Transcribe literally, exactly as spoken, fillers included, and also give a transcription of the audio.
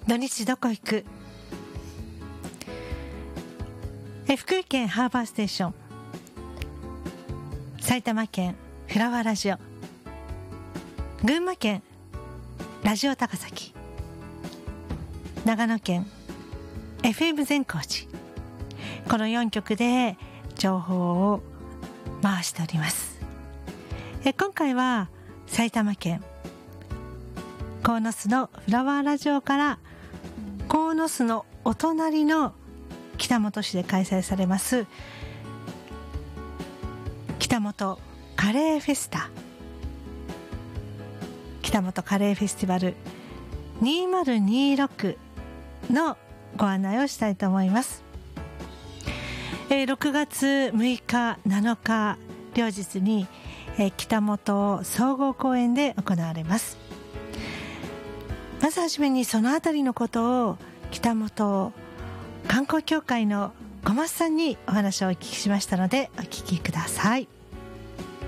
土日どこ行く？え福井県ハーバーステーション、埼玉県フラワーラジオ、群馬県ラジオ高崎、長野県 エフエム 善光寺、このよんきょくで情報を回しております。え今回は埼玉県鴻巣のフラワーラジオから鴻巣のお隣の北本市で開催されます北本カレーフェスタ、北本カレーフェスティバルにせんにじゅうろくのご案内をしたいと思います。えー、ろくがつむいかなのか両日に、えー、北本総合公園で行われます。まずはじめにそのあたりのことを北本観光協会の小松さんにお話をお聞きしましたのでお聞きください。